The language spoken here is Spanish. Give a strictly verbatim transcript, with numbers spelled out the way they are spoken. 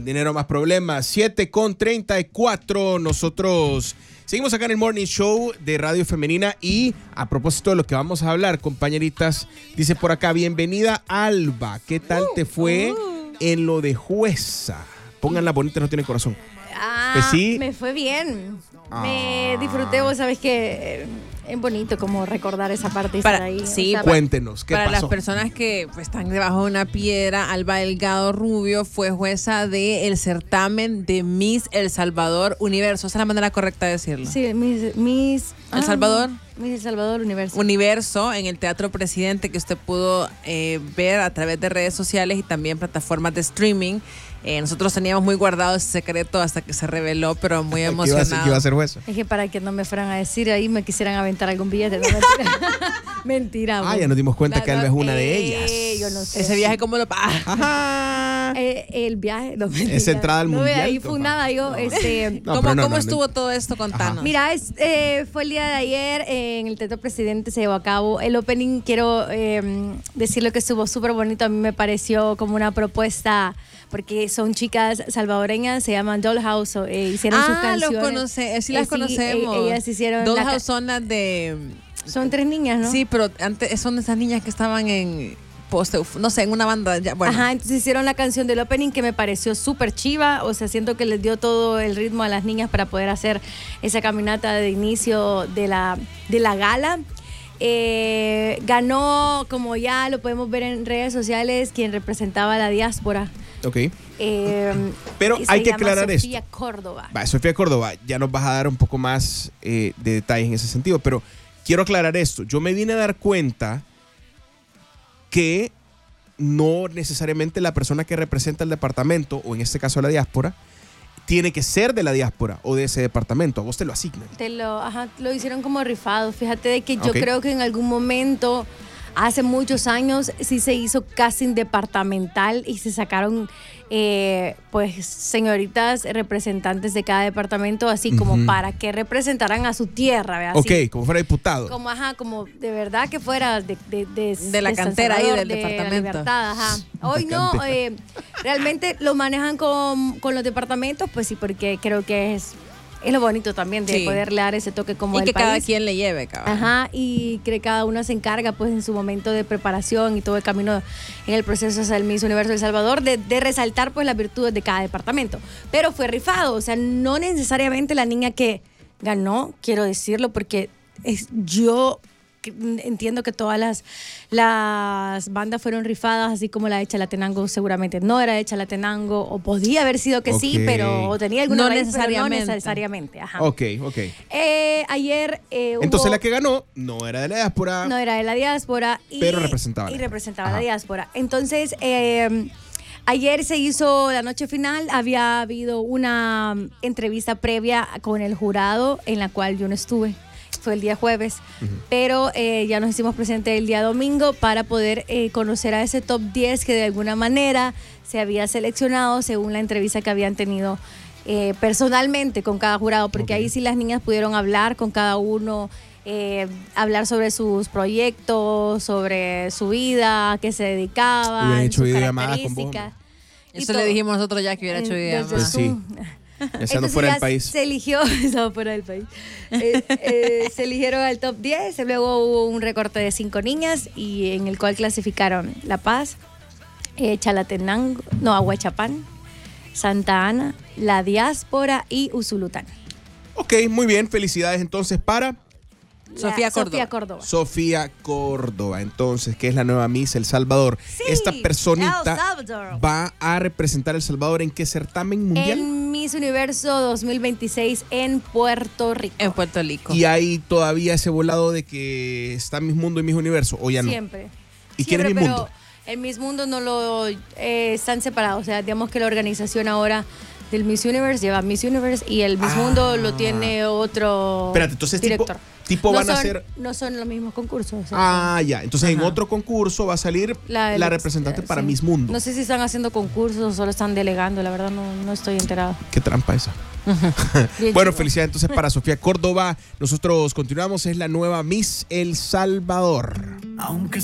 Más dinero, más problemas. siete con treinta y cuatro. Nosotros seguimos acá en el Morning Show de Radio Femenina. Y a propósito de lo que vamos a hablar, compañeritas, dice por acá, bienvenida Alba. ¿Qué tal te fue uh. en lo de jueza? Pónganla bonita, no tiene corazón. Ah, Pues sí. Me fue bien. Ah. Me disfruté, vos sabés que es bonito como recordar esa parte y Para- estar ahí. sí, o sea, Cuéntenos, ¿qué Para pasó? las personas que pues, están debajo de una piedra, Alba Delgado Rubio fue jueza del certamen de Miss El Salvador Universo. Esa es la manera correcta de decirlo. Sí, Miss, Miss El Salvador. Miss El Salvador Universo. Universo en el Teatro Presidente, que usted pudo eh, ver a través de redes sociales y también plataformas de streaming. Eh, nosotros teníamos muy guardado ese secreto hasta que se reveló, pero muy ¿Qué iba a emocionado. ser- qué iba a ser jueza? Es que para que no me fueran a decir ahí me quisieran aventar algún billete. No, mentira. Mentira. Ah, vos. ya nos dimos cuenta La- que Alba es una de eh, ellas. Yo no sé. Ese viaje, ¿cómo lo paga? Ajá. Eh, el viaje. No, mentira. Esa entrada al no, mundial, ahí toma. fue nada. Yo, este. No, ¿Cómo, pero no, cómo no, estuvo no. todo esto? Contanos. Mira, es, eh, fue el día de ayer eh, en el Teatro Presidente, se llevó a cabo el opening. Quiero eh, decirlo que estuvo súper bonito. A mí me pareció como una propuesta, porque son chicas salvadoreñas, se llaman Dollhouse, eh, hicieron sus Ah, canciones. los conoce, sí las Eh, sí, conocemos. eh, ellas hicieron la Dollhouse ca- son las de... Son tres niñas, ¿no? Sí, pero antes son esas niñas que estaban en... Poste, no sé, en una banda. Ya, bueno. Ajá, entonces hicieron la canción del opening que me pareció súper chiva, o sea, siento que les dio todo el ritmo a las niñas para poder hacer esa caminata de inicio de la, de la gala. Eh, ganó, como ya lo podemos ver en redes sociales, quien representaba a la diáspora. Ok. Eh, Pero y se hay que llama aclarar esto. Sofía Córdoba. Va, Sofía Córdoba, ya nos vas a dar un poco más eh, de detalles en ese sentido, pero quiero aclarar esto. Yo me vine a dar cuenta que no necesariamente la persona que representa el departamento, o en este caso la diáspora, tiene que ser de la diáspora o de ese departamento. A vos te lo asignan. Te lo, ajá, lo hicieron como rifado. Fíjate de que yo Ok. creo que en algún momento, hace muchos años, sí se hizo casting departamental y se sacaron eh, pues señoritas representantes de cada departamento, así como Ujú. para que representaran a su tierra, ¿verdad? Ok, Así, como fuera diputado. como, ajá, como de verdad que fuera de, de, de, De la de San cantera ahí Salvador, del de la departamento. Libertad, ajá. Hoy no, cantera. eh, realmente lo manejan con, con los departamentos, pues sí, porque creo que es, es lo bonito también de Sí. poderle dar ese toque como y del que país. cada quien le lleve, cabrón. Ajá, y que cada una se encarga pues en su momento de preparación y todo el camino en el proceso hacia el Miss Universo de El Salvador de, de resaltar pues las virtudes de cada departamento. Pero fue rifado, o sea, no necesariamente la niña que ganó, quiero decirlo, porque es, yo que- entiendo que todas las, las bandas fueron rifadas, así como la de Chalatenango seguramente no era de Chalatenango, o podía haber sido que sí, Ok. pero o tenía alguna No raíz, pero necesariamente. no necesariamente. Ajá. Ok, ok. Eh, ayer eh, hubo- Entonces la que ganó no era de la diáspora. no era de la diáspora. Y, Pero representaba. Y representaba a Ajá. la diáspora. Entonces, eh, ayer se hizo la noche final. Había habido una mm, entrevista previa con el jurado en la cual yo no estuve. Fue el día jueves. Pero eh, ya nos hicimos presentes el día domingo para poder eh, conocer a ese top diez que de alguna manera se había seleccionado según la entrevista que habían tenido eh, personalmente con cada jurado. Porque Ok. ahí sí las niñas pudieron hablar con cada uno. Eh, hablar sobre sus proyectos, sobre su vida, a qué se dedicaban, Hubieran hecho sus videollamadas con vos, características. y Eso todo. le dijimos nosotros ya que hubiera hecho Eh, video. desde Pues sí. Zoom. Ya estando Entonces fuera ya del país. se eligió, estaba fuera del país. Eh, eh, se eligieron al top diez, luego hubo un recorte de cinco niñas y en el cual clasificaron La Paz, eh, Chalatenango, no, Aguachapán, Santa Ana, La Diáspora y Usulután. Ok, muy bien. Felicidades entonces para Sofía La- Córdoba. Sofía Córdoba. Sofía Córdoba, entonces, que es la nueva Miss El Salvador. Sí, Esta El personita Salvador. va a representar El Salvador en qué certamen mundial. En Miss Universo dos mil veintiséis en Puerto Rico. En Puerto Rico. Y hay todavía ese volado de que está Miss Mundo y Miss Universo, o ya no. Siempre. ¿Y quién es Siempre, Miss pero Mundo? El Miss Mundo no lo eh, están separados. O sea, digamos que la organización ahora del Miss Universe lleva Miss Universe y el Miss Ah. Mundo lo tiene otro Espérate, entonces tipo, director. tipo no van a son- ser... No son los mismos concursos. o sea, Ah, ya. Entonces en Ajá. otro concurso va a salir la, el- representante para sí. Miss Mundo. No sé si están haciendo concursos o solo están delegando. La verdad no, no estoy enterado. Qué trampa esa. Bien Bueno, chido. felicidades entonces para Sofía Córdoba. Nosotros continuamos, es la nueva Miss El Salvador. Aunque